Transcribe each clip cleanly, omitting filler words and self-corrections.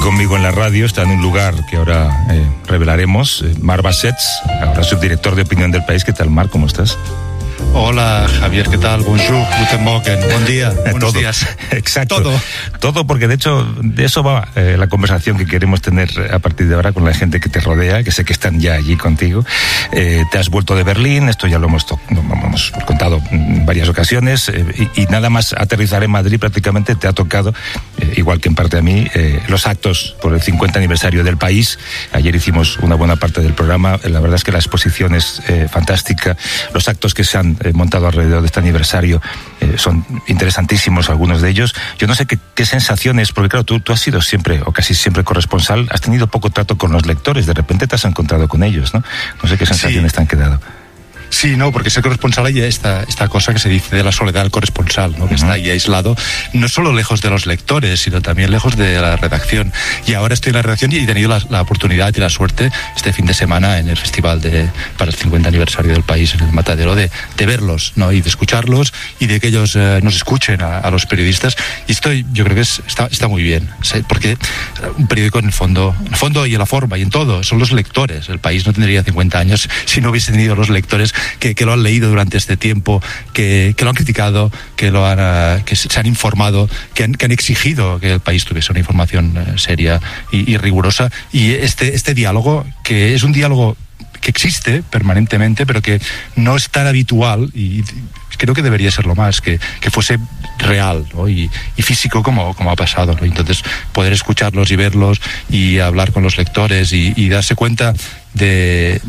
conmigo en la radio, está en un lugar que ahora revelaremos, Marc Bassets, ahora subdirector de opinión del País. ¿Qué tal, Marc? ¿Cómo estás? Hola, Javier, ¿qué tal? Bonjour, guten Morgen, buen día, buenos días. Exacto. Todo, porque de hecho de eso va la conversación que queremos tener a partir de ahora con la gente que te rodea, que sé que están ya allí contigo. Te has vuelto de Berlín, esto ya lo hemos contado en varias ocasiones, y nada más aterrizar en Madrid prácticamente te ha tocado, igual que en parte a mí, los actos por el 50 aniversario del País. Ayer hicimos una buena parte del programa. La verdad es que la exposición es fantástica. Los actos que se han montado alrededor de este aniversario son interesantísimos, algunos de ellos. Yo no sé qué sensaciones, porque claro, tú has sido siempre o casi siempre corresponsal, has tenido poco trato con los lectores, de repente te has encontrado con ellos, ¿no? No sé qué sensaciones te han quedado. Sí, no, porque ser corresponsal hay esta cosa que se dice de la soledad del corresponsal, ¿no? Que está ahí aislado, no solo lejos de los lectores, sino también lejos de la redacción. Y ahora estoy en la redacción y he tenido la oportunidad y la suerte este fin de semana en el festival para el 50 aniversario del País en el Matadero de verlos, ¿no? Y de escucharlos y de que ellos nos escuchen a los periodistas. Y yo creo que está muy bien, ¿sí? Porque un periódico en el fondo y en la forma y en todo son los lectores. El País no tendría 50 años si no hubiese tenido los lectores que lo han leído durante este tiempo, que lo han criticado, que se han informado, que han exigido que el País tuviese una información seria y rigurosa. Y este diálogo, que es un diálogo que existe permanentemente, pero que no es tan habitual, y creo que debería serlo más, que fuese real, ¿no? y físico como ha pasado, ¿no? Entonces poder escucharlos y verlos y hablar con los lectores y darse cuenta de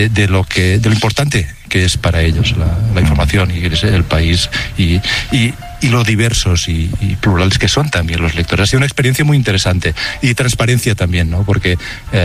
lo importante que es para ellos la información y el País y lo diversos y plurales que son también los lectores. Ha sido una experiencia muy interesante y de transparencia también, ¿no? Porque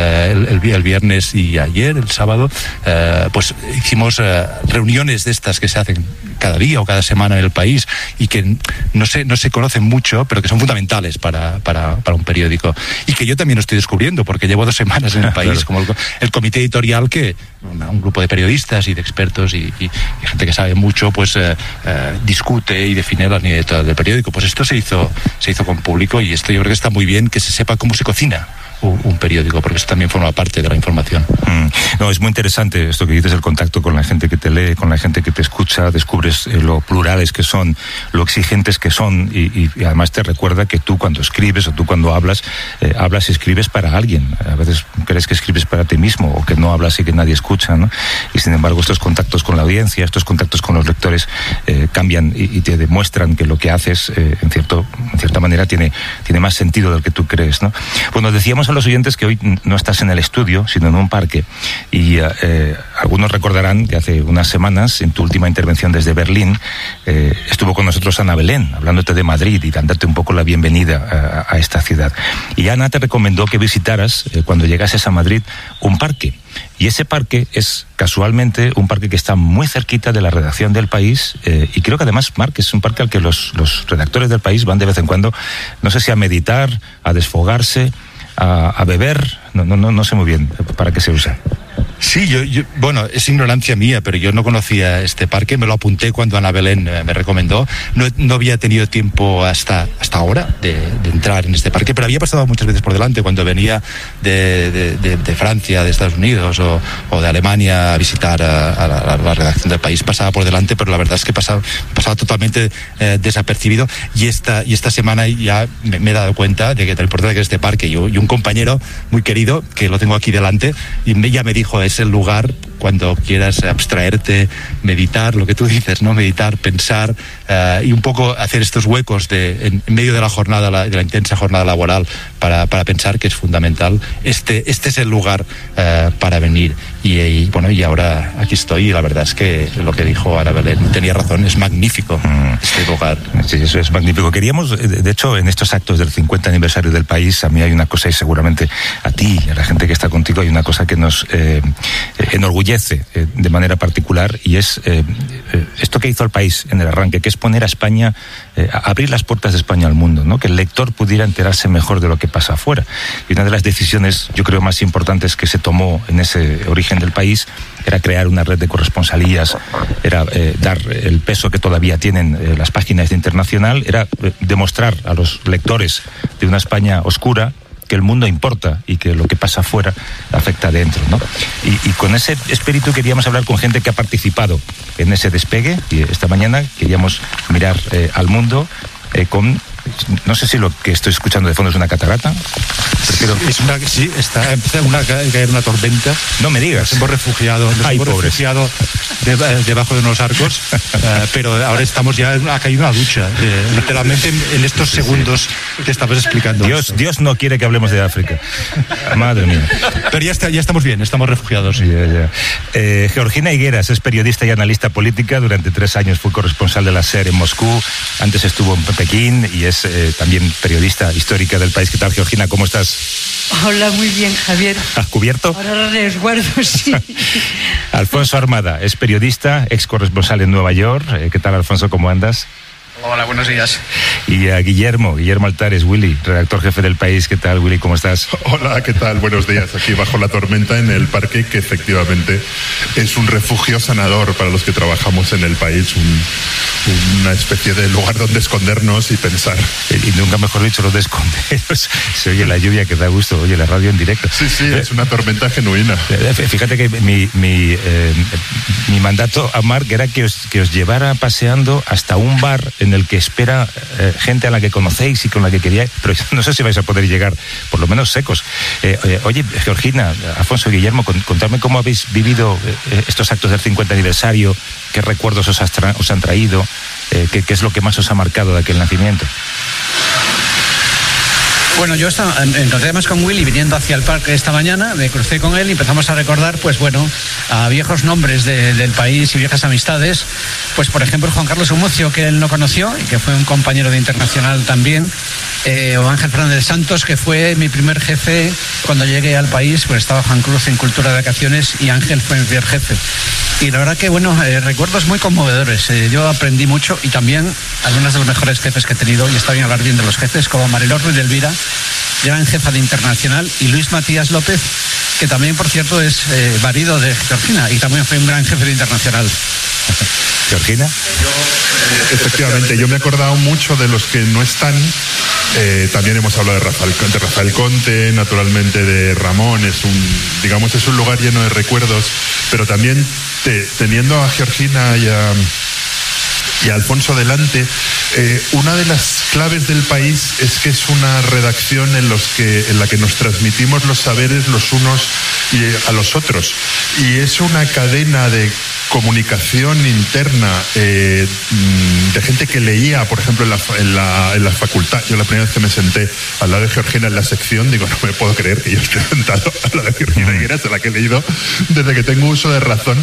el viernes y ayer, el sábado, pues hicimos reuniones de estas que se hacen cada día o cada semana en el País y que no se conocen mucho, pero que son fundamentales para un periódico, y que yo también lo estoy descubriendo porque llevo 2 semanas en el País, como el comité editorial, que un grupo de periodistas y de expertos y gente que sabe mucho, pues discute y define la línea del periódico. Pues esto se hizo con público, y esto yo creo que está muy bien, que se sepa cómo se cocina un periódico, porque eso también forma parte de la información. No, es muy interesante esto que dices, el contacto con la gente que te lee, con la gente que te escucha, descubres lo plurales que son, lo exigentes que son, y además te recuerda que tú cuando escribes o tú cuando hablas y escribes para alguien. A veces crees que escribes para ti mismo o que no hablas y que nadie escucha, ¿no? Y sin embargo estos contactos con la audiencia, estos contactos con los lectores cambian y te demuestran que lo que haces en cierta manera tiene más sentido del que tú crees, ¿no? Bueno, decíamos a los oyentes que hoy no estás en el estudio, sino en un parque, y algunos recordarán que hace unas semanas, en tu última intervención desde Berlín, estuvo con nosotros Ana Belén, hablándote de Madrid y dándote un poco la bienvenida a esta ciudad. Y Ana te recomendó que visitaras, cuando llegases a Madrid, un parque. Y ese parque es casualmente un parque que está muy cerquita de la redacción del País, y creo que además, Marc, es un parque al que los redactores del País van de vez en cuando, no sé si a meditar, a desfogarse, a beber, no sé muy bien para qué se usa. Sí, bueno, es ignorancia mía, pero yo no conocía este parque, me lo apunté cuando Ana Belén me recomendó. No había tenido tiempo hasta ahora de entrar en este parque, pero había pasado muchas veces por delante cuando venía de Francia, de Estados Unidos o de Alemania a visitar a la redacción del País. Pasaba por delante, pero la verdad es que pasaba totalmente desapercibido, y esta semana ya me he dado cuenta de que tan importante que es este parque, y un compañero muy querido, que lo tengo aquí delante, y ya me dijo, es el lugar cuando quieras abstraerte, meditar, lo que tú dices, ¿no? Meditar, pensar, y un poco hacer estos huecos en medio de la jornada, de la intensa jornada laboral, para pensar, que es fundamental. Este es el lugar para venir. Y bueno, y ahora aquí estoy, y la verdad es que lo que dijo Ana Belén tenía razón, es magnífico este lugar. Sí, eso es magnífico. Queríamos, de hecho, en estos actos del 50 aniversario del País, a mí hay una cosa, y seguramente a ti y a la gente que está contigo, hay una cosa que nos enorgullece de manera particular, y es esto que hizo el País en el arranque, que es poner a España, abrir las puertas de España al mundo, ¿no? Que el lector pudiera enterarse mejor de lo que pasa afuera. Y una de las decisiones, yo creo, más importantes que se tomó en ese origen del País era crear una red de corresponsalías, era dar el peso que todavía tienen las páginas de Internacional, era demostrar a los lectores de una España oscura que el mundo importa y que lo que pasa afuera afecta adentro, ¿no? Y con ese espíritu queríamos hablar con gente que ha participado en ese despegue, y esta mañana queríamos mirar al mundo con... No sé si lo que estoy escuchando de fondo es una catarata. Sí, está empezando a caer una tormenta. No me digas. Nos hemos refugiado debajo de unos arcos, pero ahora estamos ya, ha caído una ducha, literalmente en estos segundos que estabas explicando. Dios no quiere que hablemos de África. Madre mía. Pero ya estamos bien, estamos refugiados. Ya. Georgina Higueras es periodista y analista política. Durante 3 años fue corresponsal de la SER en Moscú. Antes estuvo en Pekín y es también periodista histórica del país. ¿Qué tal, Georgina? ¿Cómo estás? Hola, muy bien, Javier. ¿Has cubierto? Ahora resguardo, sí. Alfonso Armada es periodista, ex corresponsal en Nueva York. ¿Qué tal, Alfonso? ¿Cómo andas? Hola, buenos días. Y a Guillermo Altares, Willy, redactor jefe del País. ¿Qué tal, Willy? ¿Cómo estás? Hola, ¿qué tal? Buenos días. Aquí bajo la tormenta en el parque, que efectivamente es un refugio sanador para los que trabajamos en el País, una especie de lugar donde escondernos y pensar. Y nunca mejor dicho, los de esconderos. Se oye la lluvia, que da gusto, oye la radio en directo. Sí, es una tormenta genuina. Fíjate que mi mandato a Marc era que os llevara paseando hasta un bar en el que espera gente a la que conocéis y con la que queríais, pero no sé si vais a poder llegar, por lo menos secos. Oye, Georgina, Alfonso, Guillermo, contadme cómo habéis vivido estos actos del 50 aniversario, qué recuerdos os han traído, qué es lo que más os ha marcado de aquel nacimiento. Bueno, yo encontré más con Willy viniendo hacia el parque esta mañana, me crucé con él y empezamos a recordar, pues bueno, a viejos nombres del país y viejas amistades. Pues por ejemplo Juan Carlos Umucio, que él no conoció y que fue un compañero de Internacional también, o Ángel Fernández Santos, que fue mi primer jefe cuando llegué al país, pues estaba Juan Cruz en Cultura de Vacaciones y Ángel fue mi primer jefe. Y la verdad que, bueno, recuerdos muy conmovedores. Yo aprendí mucho y también algunos de los mejores jefes que he tenido, y está bien hablar bien de los jefes, como Mariló Ruiz de Elvira, gran jefa de Internacional, y Luis Matías López, que también, por cierto, es marido de Georgina y también fue un gran jefe de Internacional. ¿Georgina? Efectivamente, yo me he acordado mucho de los que no están. También hemos hablado de Rafael Conte, naturalmente de Ramón. Es un lugar lleno de recuerdos, pero también teniendo a Georgina y a Alfonso delante, una de las claves del País es que es una redacción en la que nos transmitimos los saberes los unos a los otros, y es una cadena de comunicación interna de gente que leía, por ejemplo, en la facultad. Yo la primera vez que me senté al lado de Georgina en la sección, digo, no me puedo creer que yo esté sentado al lado de Georgina Higueras, a la que he leído desde que tengo uso de razón.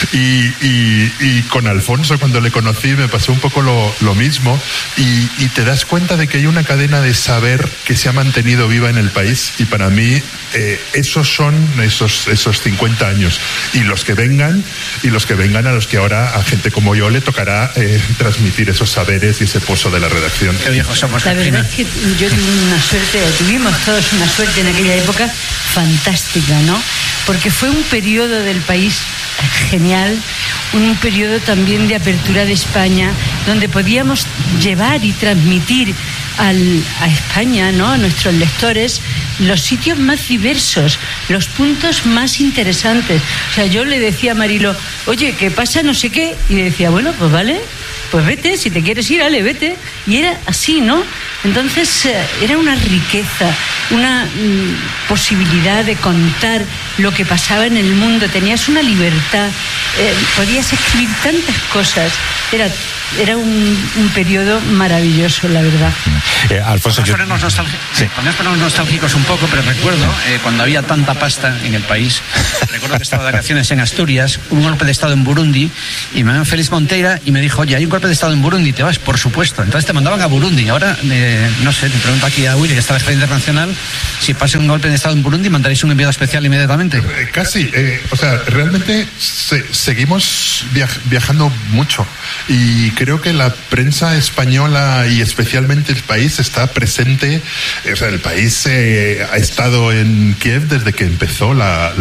Y con Alfonso, cuando le conocí, me pasó un poco lo mismo, y te das cuenta de que hay una cadena de saber que se ha mantenido viva en el país, y para mí esos son esos 50 años, y los que vengan a los que ahora a gente como yo le tocará transmitir esos saberes y ese pozo de la redacción. Qué viejos somos. La verdad es que yo tuvimos todos una suerte en aquella época fantástica, ¿no? Porque fue un periodo del país genial, un periodo también de apertura de España, donde podíamos llevar y transmitir a España, ¿no?, a nuestros lectores, los sitios más diversos, los puntos más interesantes. O sea, yo le decía a Marilo, oye, ¿qué pasa? No sé qué. Y le decía, bueno, pues vale, pues vete, si te quieres ir, dale, vete. Y era así, ¿no? Entonces era una riqueza, una posibilidad de contar lo que pasaba en el mundo. Tenías una libertad, podías escribir tantas cosas. Era un periodo maravilloso, la verdad. Alfonso, ponernos nostálgicos un poco, pero recuerdo cuando había tanta pasta en el país. Recuerdo que estaba de vacaciones en Asturias, hubo un golpe de Estado en Burundi, y me llama Félix Monteira y me dijo, oye, hay un golpe de Estado en Burundi, ¿te vas? Por supuesto. Entonces te mandaban a Burundi. Ahora, no sé, te pregunto aquí a Willy, que está en la Jefe Internacional, si pasa un golpe de Estado en Burundi, ¿mandaréis un enviado especial inmediatamente? Casi. Realmente seguimos viajando mucho, y creo que la prensa española y especialmente el País está presente. O sea, el País ha estado en Kiev desde que empezó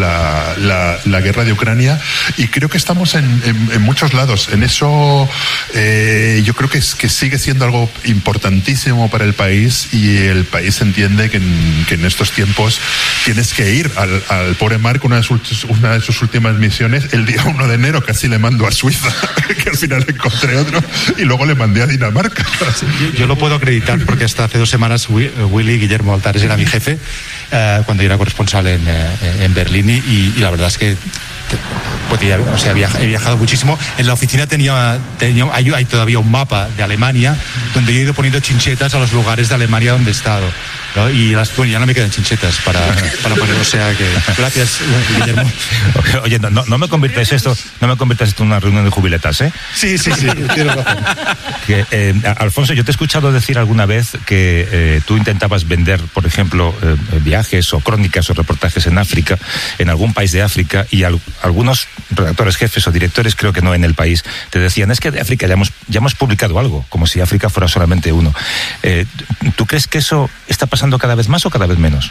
la guerra de Ucrania, y creo que estamos en muchos lados. En eso yo creo que sigue siendo algo importantísimo para para el país, y el país entiende que en estos tiempos tienes que ir al pobre Marc. Una de sus últimas misiones, el día 1 de enero casi le mando a Suiza, que al final encontré otro, y luego le mandé a Dinamarca. Sí, yo lo puedo acreditar porque hasta hace 2 semanas Willy Guillermo Altares era mi jefe cuando yo era corresponsal en Berlín, y la verdad es que he viajado muchísimo. En la oficina hay todavía un mapa de Alemania donde yo he ido poniendo chinchetas a los lugares de Alemania donde he estado, ¿no? Y ya no me quedan chinchetas para poner, o sea que gracias, Guillermo. Oye, no me conviertas esto en una reunión de jubiletas, ¿eh? Sí, tienes razón. Alfonso, yo te he escuchado decir alguna vez que tú intentabas vender, por ejemplo, viajes o crónicas o reportajes en África, en algún país de África, y algunos redactores jefes o directores, creo que no en el país, te decían, es que de África ya hemos publicado algo, como si África fuera solamente uno. ¿Tú crees que eso está pasando cada vez más o cada vez menos?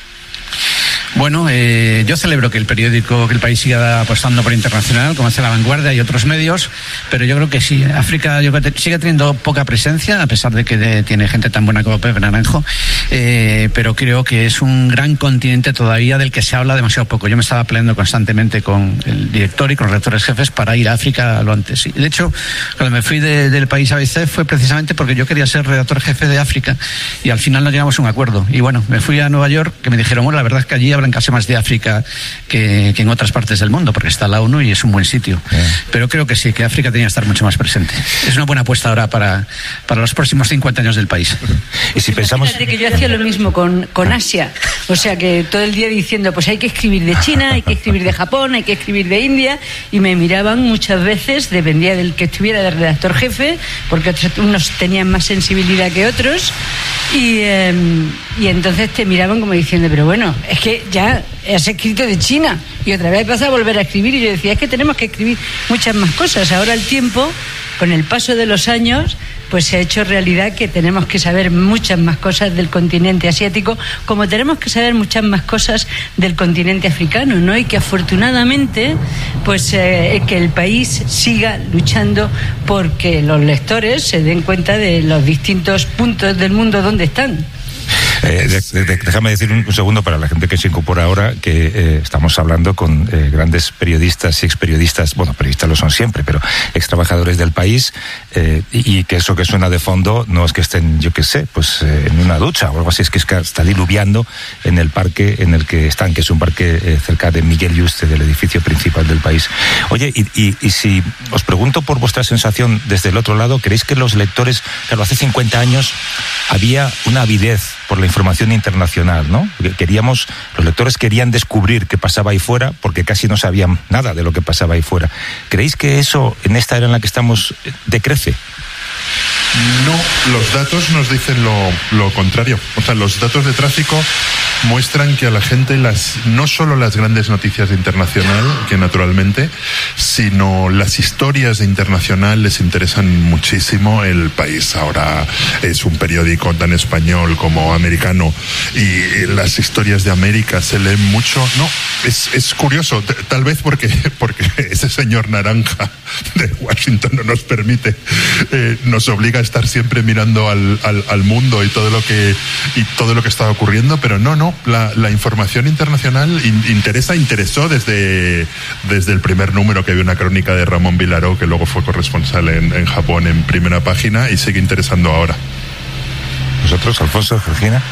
Bueno, yo celebro que el país siga apostando por internacional, como hace La Vanguardia y otros medios, pero yo creo que sí, África sigue teniendo poca presencia, a pesar de que tiene gente tan buena como Pepe Naranjo, pero creo que es un gran continente todavía del que se habla demasiado poco. Yo me estaba peleando constantemente con el director y con los redactores jefes para ir a África lo antes. De hecho, cuando me fui del país ABC fue precisamente porque yo quería ser redactor jefe de África, y al final no llegamos a un acuerdo. Y bueno, me fui a Nueva York, que me dijeron, bueno, la verdad es que allí hablan casi más de África que en otras partes del mundo, porque está la ONU y es un buen sitio. Pero creo que sí, que África tenía que estar mucho más presente. Es una buena apuesta ahora para los próximos 50 años del país. Y si pensamos... Fíjate que yo hacía lo mismo con Asia, o sea que todo el día diciendo, pues hay que escribir de China, hay que escribir de Japón, hay que escribir de India, y me miraban muchas veces, dependía del que estuviera de redactor jefe, porque unos tenían más sensibilidad que otros, y entonces te miraban como diciendo, pero bueno, es que ya has escrito de China y otra vez vas a volver a escribir, y yo decía, es que tenemos que escribir muchas más cosas. Ahora el tiempo, con el paso de los años, pues se ha hecho realidad que tenemos que saber muchas más cosas del continente asiático, como tenemos que saber muchas más cosas del continente africano, ¿no? Y que afortunadamente, pues que el país siga luchando porque los lectores se den cuenta de los distintos puntos del mundo donde están. Déjame decir un segundo para la gente que se incorpora ahora que estamos hablando con grandes periodistas y experiodistas, bueno, periodistas lo son siempre, pero ex trabajadores del país, y que eso que suena de fondo no es que estén, yo qué sé, pues en una ducha o algo así, es que está diluviando en el parque en el que están, que es un parque cerca de Miguel Yuste, del edificio principal del país. Oye, y si os pregunto por vuestra sensación desde el otro lado, ¿creéis que los lectores, claro, hace 50 años había una avidez por la información internacional, ¿no? Los lectores querían descubrir qué pasaba ahí fuera porque casi no sabían nada de lo que pasaba ahí fuera. ¿Creéis que eso, en esta era en la que estamos, decrece? No, los datos nos dicen lo contrario. O sea, los datos de tráfico muestran que a la gente no solo las grandes noticias de internacional, que naturalmente, sino las historias de internacional les interesan muchísimo. El País ahora es un periódico tan español como americano, y las historias de América se leen mucho. No, es curioso, tal vez porque ese señor naranja de Washington no nos permite, nos obliga a estar siempre mirando al mundo y todo lo que está ocurriendo, pero no, la información internacional interesó desde el primer número, que había una crónica de Ramón Vilaró, que luego fue corresponsal en Japón en Primera Página, y sigue interesando ahora. ¿Vosotros, Alfonso, Georgina?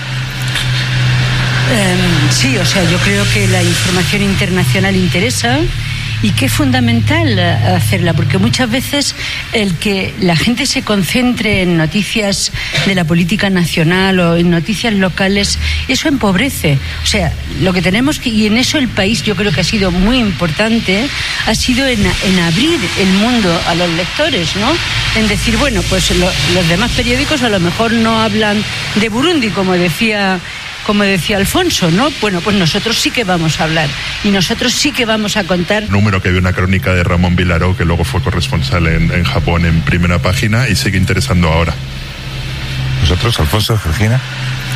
Sí, o sea, yo creo que la información internacional interesa, y que es fundamental hacerla, porque muchas veces el que la gente se concentre en noticias de la política nacional o en noticias locales, eso empobrece. O sea, lo que tenemos que, y en eso el país yo creo que ha sido muy importante, ha sido en abrir el mundo a los lectores, ¿no? En decir, bueno, pues los demás periódicos a lo mejor no hablan de Burundi, como decía Alfonso, ¿no? Bueno, pues nosotros sí que vamos a hablar, y nosotros sí que vamos a contar. Número que había una crónica de Ramón Vilaró, que luego fue corresponsal en Japón en Primera Página, y sigue interesando ahora. ¿Vosotros, Alfonso, Georgina?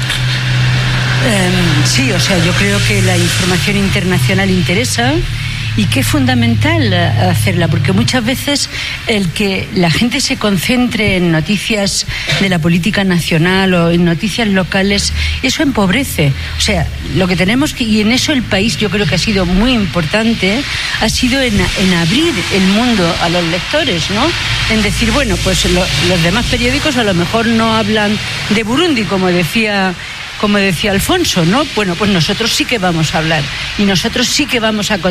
Sí, o sea, yo creo que la información internacional interesa, y que es fundamental hacerla, porque muchas veces el que la gente se concentre en noticias de la política nacional o en noticias locales, eso empobrece. O sea, lo que tenemos que, y en eso el país yo creo que ha sido muy importante, ha sido en abrir el mundo a los lectores, ¿no? En decir, bueno, pues los demás periódicos a lo mejor no hablan de Burundi, como decía Alfonso, ¿no? Bueno, pues nosotros sí que vamos a hablar y nosotros sí que vamos a